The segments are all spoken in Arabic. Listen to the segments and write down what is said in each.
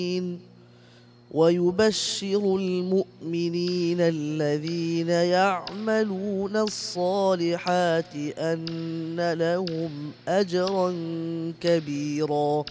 ويبشر المؤمنين الذين يعملون الصالحات أن لهم أجرا كبيرا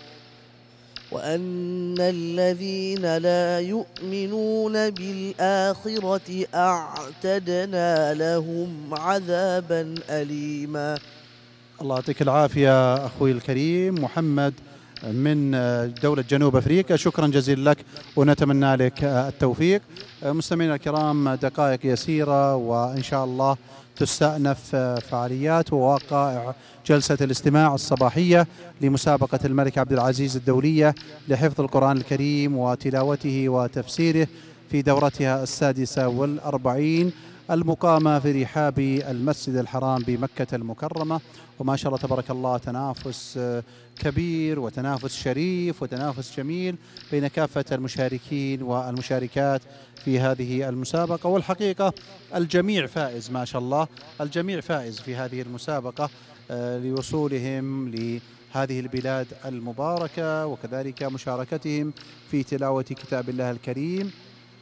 وأن الذين لا يؤمنون بالآخرة أعتدنا لهم عذابا أليما. الله يعطيك العافية أخوي الكريم محمد من دولة جنوب أفريقيا، شكرا جزيلا لك ونتمنى لك التوفيق. مستمعينا الكرام، دقائق يسيرة وإن شاء الله تستأنف فعاليات ووقائع جلسة الاستماع الصباحية لمسابقة الملك عبد العزيز الدولية لحفظ القرآن الكريم وتلاوته وتفسيره في دورتها 46 المقامة في رحاب المسجد الحرام بمكة المكرمة. وما شاء الله تبارك الله تنافس كبير وتنافس شريف وتنافس جميل بين كافة المشاركين والمشاركات في هذه المسابقة، والحقيقة الجميع فائز ما شاء الله، الجميع فائز في هذه المسابقة لوصولهم لهذه البلاد المباركة وكذلك مشاركتهم في تلاوة كتاب الله الكريم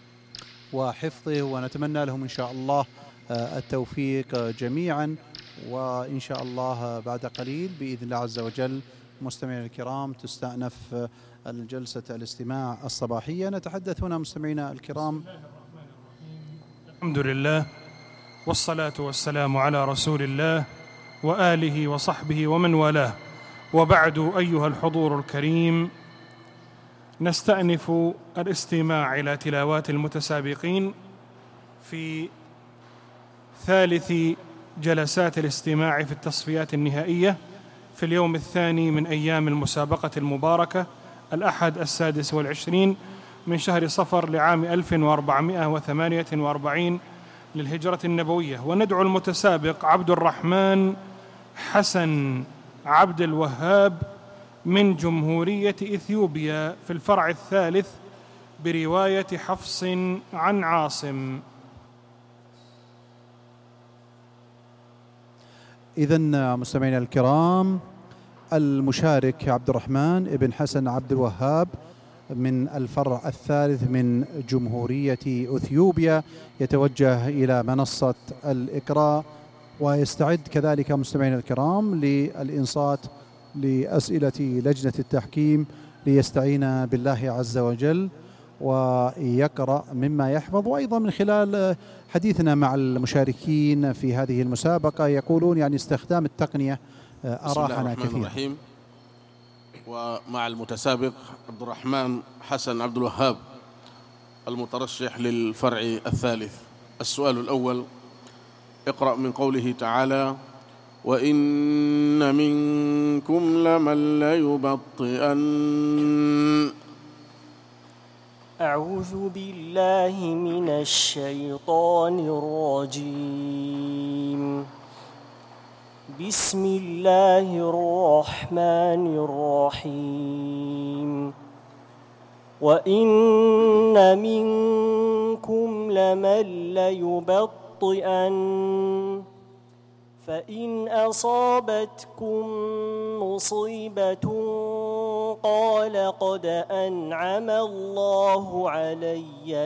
وحفظه، ونتمنى لهم إن شاء الله التوفيق جميعا. وإن شاء الله بعد قليل بإذن الله عز وجل مستمعينا الكرام تستأنف الجلسة الاستماع الصباحية. نتحدث هنا مستمعينا الكرام. الحمد لله والصلاة والسلام على رسول الله وآله وصحبه ومن والاه، وبعد أيها الحضور الكريم، نستأنف الاستماع إلى تلاوات المتسابقين في ثالث جلسات الاستماع في التصفيات النهائية في اليوم الثاني من أيام المسابقة المباركة، الأحد 26 من شهر صفر لعام 1448 للهجرة النبوية. وندعو المتسابق عبد الرحمن حسن عبد الوهاب من جمهورية إثيوبيا في الفرع الثالث برواية حفص عن عاصم. إذن مستمعينا الكرام، المشارك عبد الرحمن بن حسن عبد الوهاب من الفرع الثالث من جمهورية أثيوبيا يتوجه إلى منصة الإقراء ويستعد كذلك مستمعينا الكرام للإنصات لأسئلة لجنة التحكيم ليستعين بالله عز وجل ويقرأ مما يحفظ. وأيضا من خلال حديثنا مع المشاركين في هذه المسابقة يقولون يعني استخدام التقنية أراحنا كثيرا. ومع المتسابق عبد الرحمن حسن عبد الوهاب المترشح للفرع الثالث. السؤال الأول: اقرأ من قوله تعالى: وإن منكم لمن ليبطئن. أعوذ بالله من الشيطان الرجيم. بسم الله الرحمن الرحيم. وإن منكم لمن ليبطئن فإن أصابتكم مصيبة قال قد أنعم الله علي